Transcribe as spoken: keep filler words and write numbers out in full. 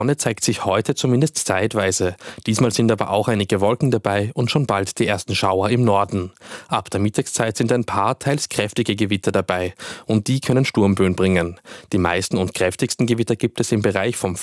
Sonne zeigt sich heute zumindest zeitweise. Diesmal sind aber auch einige Wolken dabei und schon bald die ersten Schauer im Norden. Ab der Mittagszeit sind ein paar teils kräftige Gewitter dabei und die können Sturmböen bringen. Die meisten und kräftigsten Gewitter gibt es im Bereich vom